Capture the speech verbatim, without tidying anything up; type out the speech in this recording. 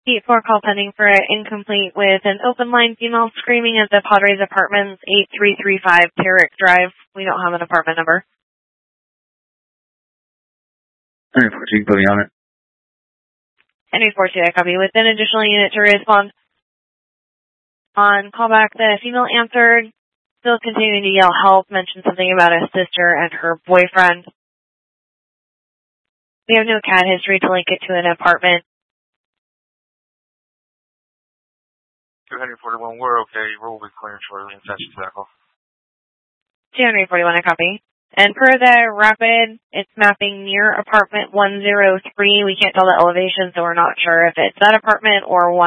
eight four call pending for an incomplete with an open line female screaming at the Padres Apartments, eight three three five Terrick Drive. We don't have an apartment number. ten fourteen, put me on it. ten fourteen, I copy. With an additional unit to respond. On callback, the female answered, still continuing to yell help, mentioned something about a sister and her boyfriend. We have no C A D history to link it to an apartment. two forty-one, we're okay. We'll be clearing shortly. Attention to that call. two forty-one, I copy. And per the rapid, it's mapping near apartment one oh three. We can't tell the elevation, so we're not sure if it's that apartment or one.